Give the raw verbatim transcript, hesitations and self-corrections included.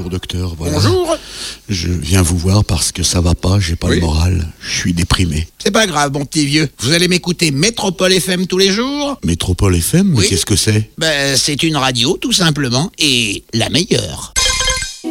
bonjour docteur. Voilà. Bonjour. Je viens vous voir parce que ça va pas, j'ai pas Oui. le moral, je suis déprimé. C'est pas grave, mon petit vieux. Vous allez m'écouter Métropole F M tous les jours. Métropole F M, mais Oui. qu'est-ce que c'est? Ben, c'est une radio, tout simplement, et la meilleure.